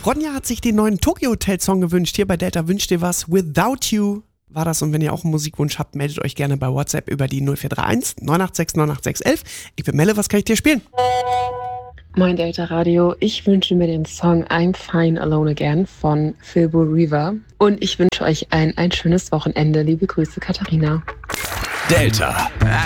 Ronja hat sich den neuen Tokyo Hotel Song gewünscht. Hier bei Delta wünscht ihr was. Without You war das. Und wenn ihr auch einen Musikwunsch habt, meldet euch gerne bei WhatsApp über die 0431 986 986 11. Ich bin Melle, was kann ich dir spielen? Moin Delta Radio, ich wünsche mir den Song I'm Fine Alone Again von Philbo Riva und ich wünsche euch ein schönes Wochenende. Liebe Grüße, Katharina. Delta.